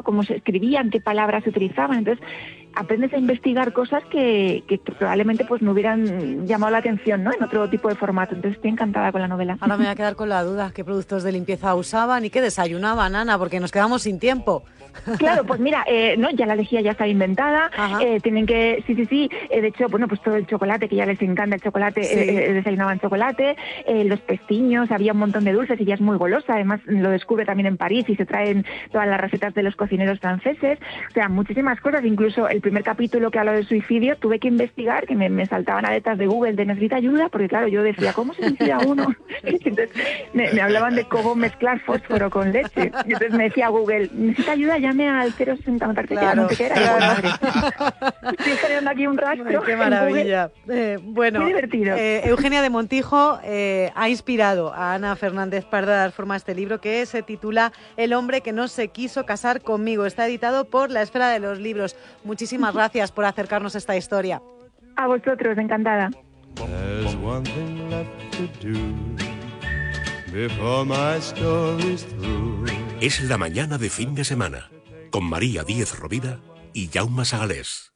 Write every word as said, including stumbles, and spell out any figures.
cómo se escribían, qué palabras se utilizaban. Entonces aprendes a investigar cosas que, que, que probablemente pues no hubieran llamado la atención, ¿no?, en otro tipo de formato. Entonces estoy encantada con la novela. Ahora me voy a quedar con la duda, ¿qué productos de limpieza usaban y qué desayunaban, Ana? Porque nos quedamos sin tiempo. Claro, pues mira, eh, no, ya la lejía ya está inventada, eh, tienen que, sí, sí, sí, eh, de hecho, bueno, pues todo el chocolate, que ya les encanta el chocolate, sí. eh, eh, desayunaban chocolate, eh, los pestiños, había un montón de dulces y ella es muy golosa, además lo descubre también en París y se traen todas las recetas de los cocineros franceses, o sea, muchísimas cosas, incluso el primer capítulo que habla de suicidio, tuve que investigar, que me, me saltaban aletas de Google de necesita ayuda, porque claro, yo decía, ¿cómo se suicida uno? Entonces me, me hablaban de cómo mezclar fósforo con leche, y entonces me decía Google, necesita ayuda, llame al cero sesenta claro, Antequera, claro. Estoy generando aquí un rastro. Ay, qué maravilla. Eh, bueno, muy divertido. Eh, Eugenia de Montijo eh, ha inspirado a Ana Fernández Pardo a dar forma a este libro que se titula El hombre que no se quiso casar conmigo. Está editado por La Esfera de los Libros. Muchísimas gracias por acercarnos a esta historia. A vosotros, encantada. Es la mañana de fin de semana con María Díez Rovira y Jaume Sagalés.